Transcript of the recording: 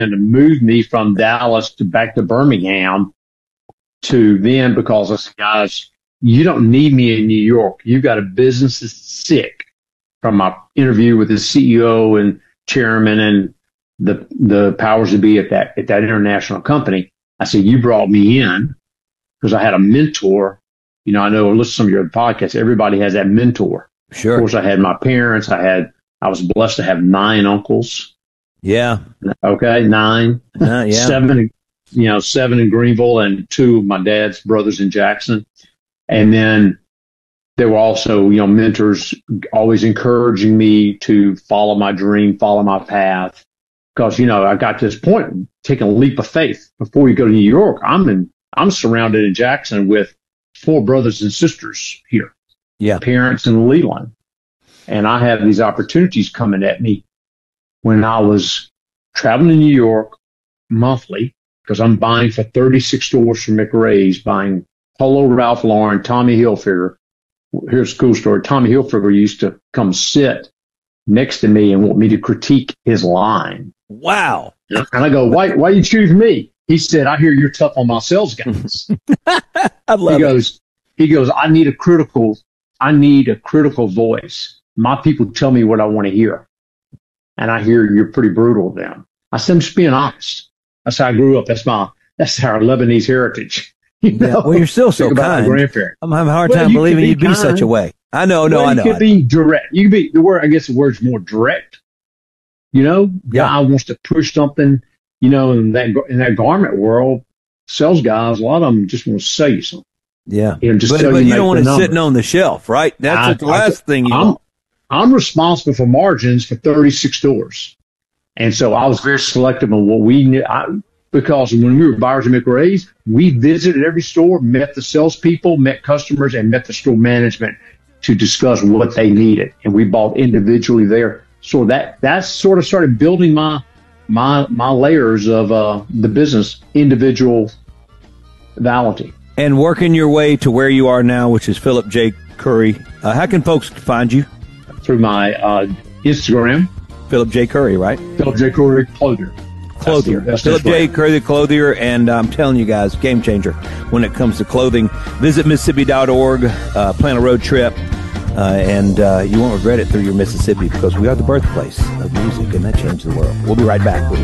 to move me from Dallas to back to Birmingham to then, because I said, guys, you don't need me in New York. You've got a business that's sick, from my interview with the CEO and chairman and the powers that be at that international company. I said, you brought me in because I had a mentor. You know, I know, listen to some of your podcasts, everybody has that mentor. Sure. Of course, I had my parents. I was blessed to have 9 uncles. Yeah. Okay. 9. Yeah. 7 in Greenville and 2 of my dad's brothers in Jackson. And then there were also, mentors always encouraging me to follow my dream, follow my path. Because, I got to this point, taking a leap of faith. Before you go to New York, I'm surrounded in Jackson with 4 brothers and sisters here. Yeah. Parents in Leland. And I have these opportunities coming at me when I was traveling to New York monthly, because I'm buying for 36 stores from McRae's, buying Polo Ralph Lauren, Tommy Hilfiger. Here's a cool story. Tommy Hilfiger used to come sit next to me and want me to critique his line. Wow. And I go, why you choose me? He said, I hear you're tough on my sales guys. I love it. He goes, I need a critical voice. My people tell me what I want to hear. And I hear you're pretty brutal to them. I said, I'm just being honest. That's how I grew up. That's our Lebanese heritage. Yeah, well, you're still so kind. I'm having a hard time believing you'd be such a way. I know. You could be direct. You could be the word's more direct. Guy wants to push something, in that garment world, sales guys, a lot of them just want to sell you something. Yeah. But you don't want it sitting on the shelf, right? That's the last thing you want. I'm responsible for margins for 36 stores. And so I was very selective on what we knew. Because when we were buyers of McRae's, we visited every store, met the salespeople, met customers, and met the store management to discuss what they needed. And we bought individually there. So that sort of started building my layers of the business individuality. And working your way to where you are now, which is Philip J. Curry. How can folks find you? Through my Instagram. Philip J. Curry, right? Philip J. Curry Clothier. Philip J. Curry, the Clothier, and I'm telling you guys, game changer when it comes to clothing. Visit Mississippi.org, plan a road trip, and you won't regret it through your Mississippi, because we are the birthplace of music, and that changed the world. We'll be right back with